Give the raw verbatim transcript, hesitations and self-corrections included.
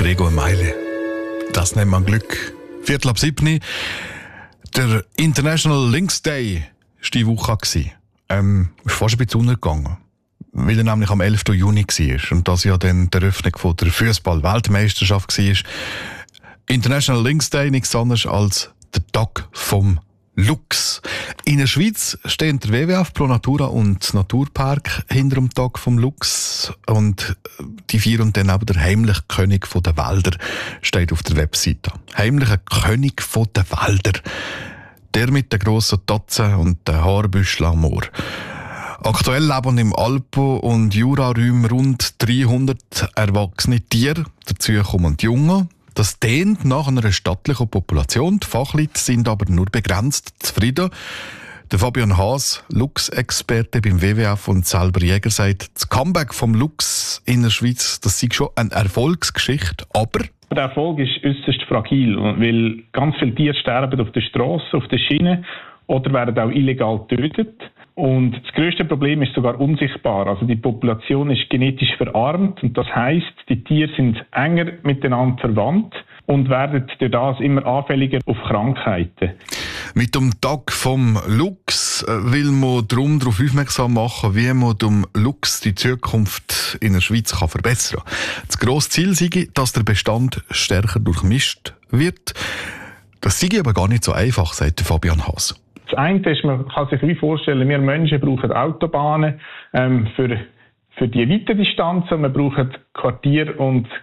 Gregor Meile. Das nennt man Glück. Viertel ab siebni. Der International Lynx Day war diese Woche. Ähm, ist fast ein bisschen untergegangen. Weil er nämlich am elften Juni war und das ja dann die Eröffnung von der Fußball-Weltmeisterschaft war. International Lynx Day nichts anderes als der Tag vom Luchs. In der Schweiz stehen der W W F, Pro Natura und Naturpark hinter dem Tag vom Luchs und die feiern dann aber der heimliche König der Wälder steht auf der Webseite. Heimlicher König der Wälder. Der mit den grossen Tatzen und den Haarbüscheln am Ohr. Aktuell leben im Alpen- und Juraräumen rund dreihundert erwachsene Tiere. Dazu kommen die Jungen. Das dehnt nach einer stattlichen Population. Die Fachleute sind aber nur begrenzt zufrieden. Der Fabian Haas, Luchsexperte beim W W F und selber Jäger, sagt, das Comeback vom Luchs in der Schweiz, das sei schon eine Erfolgsgeschichte, aber... Der Erfolg ist äußerst fragil, weil ganz viele Tiere sterben auf der Straße, auf der Schiene oder werden auch illegal getötet. Und das grösste Problem ist sogar unsichtbar. Also die Population ist genetisch verarmt und das heisst, die Tiere sind enger miteinander verwandt und werden durch das immer anfälliger auf Krankheiten. Mit dem Tag vom Luchs will man darum darauf aufmerksam machen, wie man dem Luchs die Zukunft in der Schweiz kann verbessern kann. Das grosse Ziel sei, dass der Bestand stärker durchmischt wird. Das sei aber gar nicht so einfach, sagt Fabian Haas. Das eine ist, man kann sich wie vorstellen, wir Menschen brauchen Autobahnen ähm, für, für die weiten Distanzen. Wir brauchen Quartier- und